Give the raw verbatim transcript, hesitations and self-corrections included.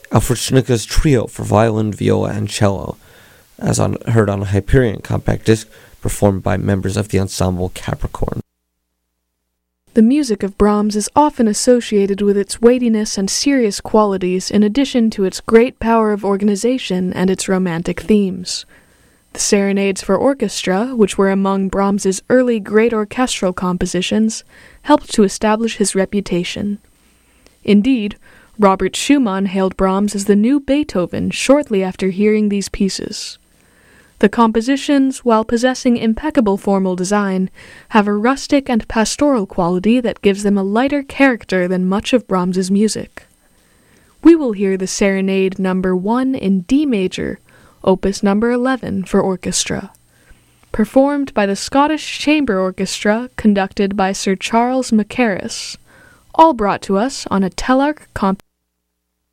Alfred Schnicker's Trio for violin, viola, and cello, as on, heard on a Hyperion compact disc, performed by members of the ensemble Capricorn. The music of Brahms is often associated with its weightiness and serious qualities in addition to its great power of organization and its romantic themes. The Serenades for Orchestra, which were among Brahms's early great orchestral compositions, helped to establish his reputation. Indeed, Robert Schumann hailed Brahms as the new Beethoven shortly after hearing these pieces. The compositions, while possessing impeccable formal design, have a rustic and pastoral quality that gives them a lighter character than much of Brahms's music. We will hear the Serenade number one in D major, opus number eleven for orchestra, performed by the Scottish Chamber Orchestra, conducted by Sir Charles Mackerras, all brought to us on a Telarc comp.